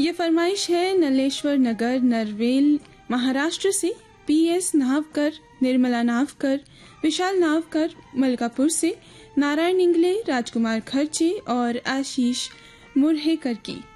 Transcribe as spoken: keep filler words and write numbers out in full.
ये फरमाइश है नलेश्वर नगर नरवेल महाराष्ट्र से पी एस नावकर, निर्मला नावकर, विशाल नावकर मलकापुर से, नारायण इंगले, राजकुमार खर्चे और आशीष मुरहेकर की।